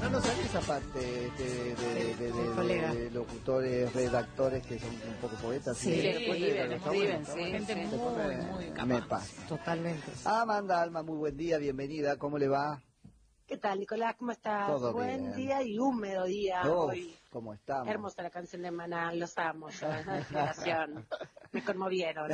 No nos sale esa parte de locutores, redactores que son un poco poetas. Sí, escriben, sí. Gente muy capaz. Me pasa. Totalmente. Amanda Alma, muy buen día, bienvenida, ¿cómo le va? ¿Qué tal, Nicolás? ¿Cómo estás? Todo Buen bien. día y húmedo día hoy. ¿Cómo estamos? Hermosa la canción de Maná, los amo, yo, esa generación. Me conmovieron.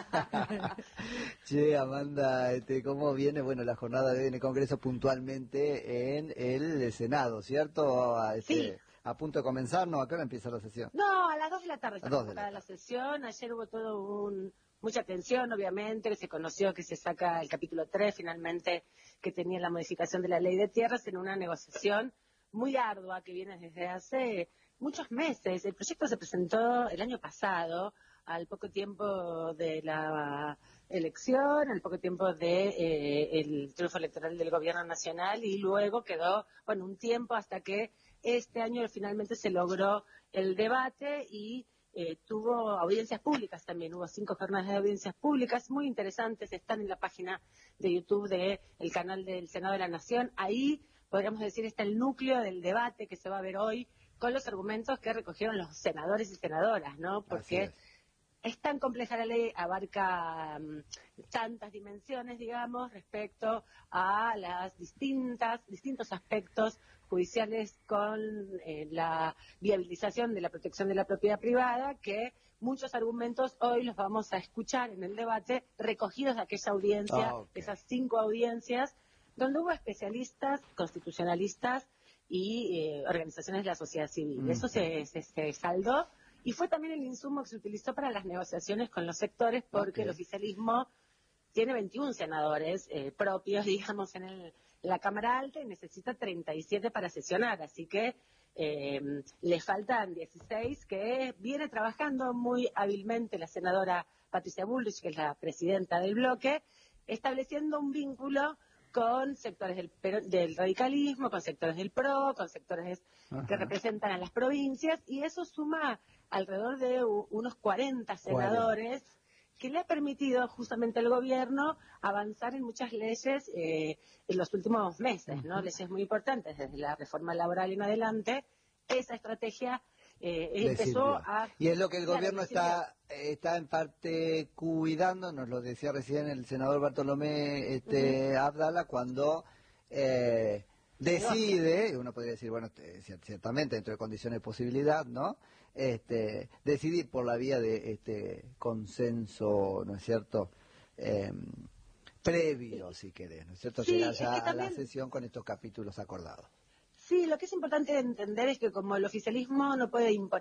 Che, Amanda, ¿cómo viene? Bueno, la jornada de hoy en el Congreso puntualmente en el Senado, ¿cierto? Sí. A punto de comenzar, ¿no? ¿A qué hora empieza la sesión? No, a las 2 de la tarde está 2 de la convocada la sesión. Ayer hubo mucha atención, obviamente, se conoció que se saca el capítulo 3, finalmente, que tenía la modificación de la ley de tierras en una negociación muy ardua que viene desde hace muchos meses. El proyecto se presentó el año pasado, al poco tiempo de la elección, al poco tiempo de el triunfo electoral del gobierno nacional, y luego quedó, un tiempo hasta que este año finalmente se logró el debate y tuvo audiencias públicas también. Hubo 5 jornadas de audiencias públicas muy interesantes, están en la página de YouTube del canal del Senado de la Nación. Ahí, podríamos decir, está el núcleo del debate que se va a ver hoy, con los argumentos que recogieron los senadores y senadoras, ¿no? Porque es tan compleja la ley, abarca tantas dimensiones, digamos, respecto a las distintos aspectos judiciales con la viabilización de la protección de la propiedad privada, que muchos argumentos hoy los vamos a escuchar en el debate, recogidos de aquella audiencia, esas 5 audiencias, donde hubo especialistas, constitucionalistas y organizaciones de la sociedad civil. Eso se saldó. Y fue también el insumo que se utilizó para las negociaciones con los sectores, porque el oficialismo tiene 21 senadores propios, digamos, en la Cámara Alta, y necesita 37 para sesionar, así que le faltan 16, que viene trabajando muy hábilmente la senadora Patricia Bullrich, que es la presidenta del bloque, estableciendo un vínculo con sectores del radicalismo, con sectores del PRO, con sectores que representan a las provincias, y eso suma alrededor de unos 40 senadores, que le ha permitido justamente al gobierno avanzar en muchas leyes en los últimos meses, ¿no? Leyes muy importantes, desde la reforma laboral en adelante. Esa estrategia empezó a... Y es lo que el gobierno está en parte cuidando, nos lo decía recién el senador Bartolomé Abdala, cuando decide, uno podría decir, bueno, ciertamente dentro de condiciones de posibilidad, ¿no? Decidir por la vía de consenso, ¿no es cierto?, previo, si querés, ¿no es cierto?, llegar ya a la sesión con estos capítulos acordados. Sí, lo que es importante entender es que como el oficialismo no puede imponer